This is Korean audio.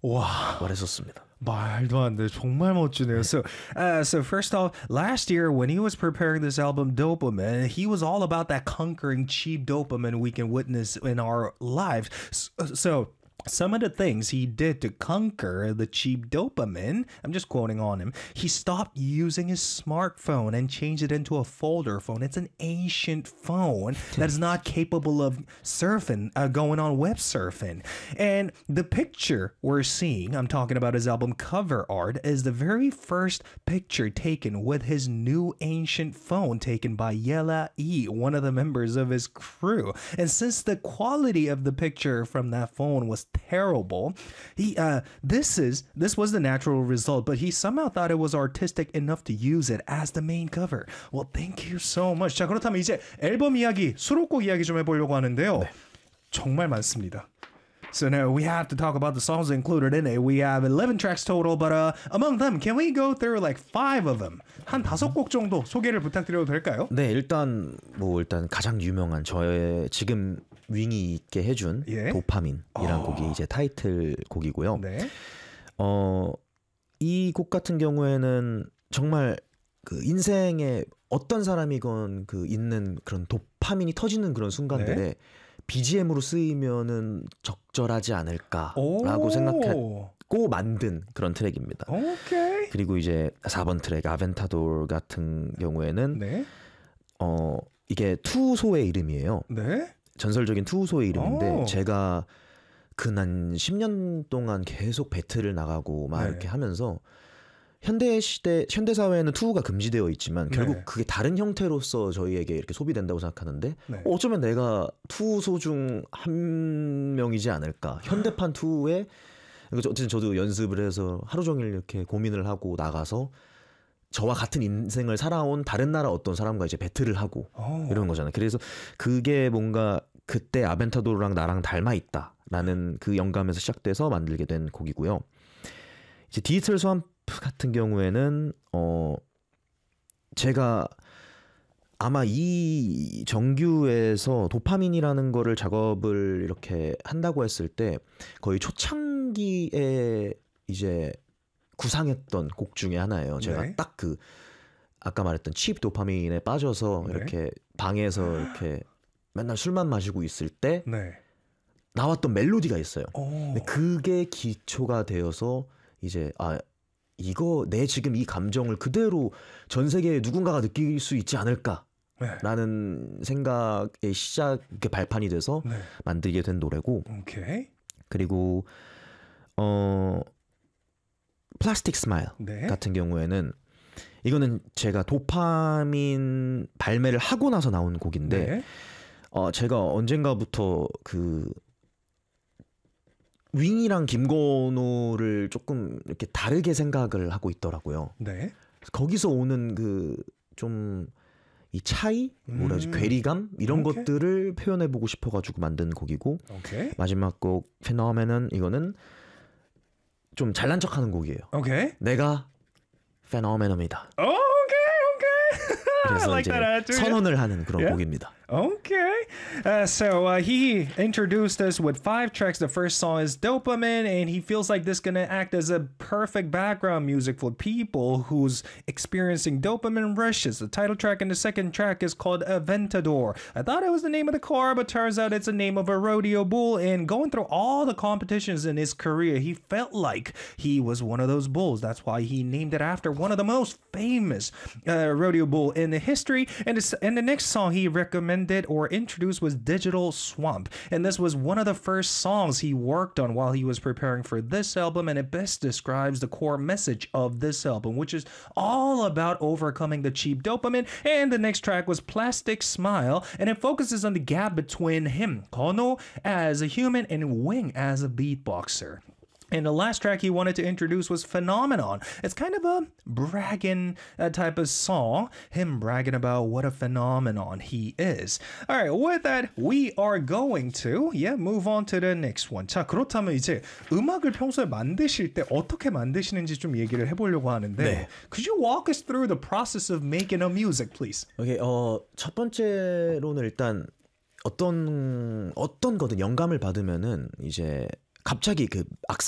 와. 말했었습니다. 말도 안 돼. 정말 멋지네요. So first off, last year when he was preparing this album, Dopamine, he was all about that conquering cheap dopamine we can witness in our lives. So some of the things he did to conquer the cheap dopamine, I'm just quoting on him, he stopped using his smartphone and changed it into a folder phone. It's an ancient phone that is not capable of surfing, going on web surfing. And the picture we're seeing, I'm talking about his album cover art, is the very first picture taken with his new ancient phone taken by Yela E, one of the members of his crew. And since the quality of the picture from that phone was terrible. This was the natural result, but he somehow thought it was artistic enough to use it as the main cover. Well, thank you so much. 자, 그렇다면 이제 앨범 이야기, 수록곡 이야기 좀 해보려고 하는데요. 네. 정말 많습니다. So now we have to talk about the songs included in it. We have 11 tracks total, but among them, can we go through like 5 of them? 한 5곡 정도 소개를 부탁드려도 될까요? 네, 일단 가장 유명한 저의 지금 윙이 있게 해준 도파민이란 곡이 이제 타이틀 곡이고요. 네. 이 곡 같은 경우에는 정말 그 인생에 어떤 사람이건 그 있는 그런 도파민이 터지는 그런 순간들에 BGM으로 쓰이면은 적절하지 않을까라고 생각했고 만든 그런 트랙입니다. 오케이. 그리고 이제 4번 트랙 아벤타도르 같은 경우에는 이게 투소의 이름이에요. 네. 전설적인 투소의 이름인데 제가 한 10년 동안 계속 배틀을 나가고 막 이렇게 하면서 현대 사회에는 투우가 금지되어 있지만 결국 그게 다른 형태로서 저희에게 이렇게 소비된다고 생각하는데 어쩌면 내가 투소 중 한 명이지 않을까. 현대판 투우에 어쨌든 저도 연습을 해서 하루 종일 이렇게 고민을 하고 나가서 저와 같은 인생을 살아온 다른 나라 어떤 사람과 이제 배틀을 하고 이런 거잖아요. 그래서 그게 뭔가 그때 아벤타도르랑 나랑 닮아 있다라는 그 영감에서 시작돼서 만들게 된 곡이고요. 이제 디지털 스왑프 같은 경우에는 제가 아마 이 정규에서 도파민이라는 거를 작업을 이렇게 한다고 했을 때 거의 초창기에 이제 구상했던 곡 중에 하나예요. 제가 딱 그 아까 말했던 칩 도파민에 빠져서 이렇게 방에서 이렇게 맨날 술만 마시고 있을 때 나왔던 멜로디가 있어요. 근데 그게 기초가 되어서 이제 이거 내 지금 이 감정을 그대로 전 세계에 누군가가 느낄 수 있지 않을까라는 생각의 시작의 발판이 돼서 만들게 된 노래고 그리고 플라스틱 스마일 같은 경우에는 이거는 제가 도파민 발매를 하고 나서 나온 곡인데 제가 언젠가부터 그 윙이랑 김건호를 조금 이렇게 다르게 생각을 하고 있더라고요. 거기서 오는 그 좀 이 차이, 뭐라지 괴리감 이런 것들을 표현해보고 싶어가지고 만든 곡이고 마지막 곡 페노메넌 이거는 좀 잘난 척하는 곡이에요. 내가 페노메넌이다. 그래서 like 이제 선언을 하는 그런 곡입니다. Okay. So he introduced us with 5 tracks. The first song is Dopamine, and he feels like this is going to act as a perfect background music for people who's experiencing dopamine rushes. The title track and the second track is called Aventador. I thought it was the name of the car, but turns out it's the name of a rodeo bull. And going through all the competitions in his career, he felt like he was one of those bulls. That's why he named it after one of the most famous rodeo bull in the history. And the next song he recommended or introduced was Digital Swamp, and this was one of the first songs he worked on while he was preparing for this album, and it best describes the core message of this album, which is all about overcoming the cheap dopamine. And the next track was Plastic Smile, and it focuses on the gap between him, Kono, as a human and Wing as a beatboxer. And the last track he wanted to introduce was Phenomenon. It's kind of a bragging type of song, him bragging about what a phenomenon he is. All right, with that, we are going to move on to the next one. 자, 그렇다면 이제 음악을 평소에 만드실 때 어떻게 만드시는지 좀 얘기를 해보려고 하는데 Could you walk us through the process of making a music, please? Okay, 첫 번째로는 일단 어떤 거든 영감을 받으면은 이제 갑자기 그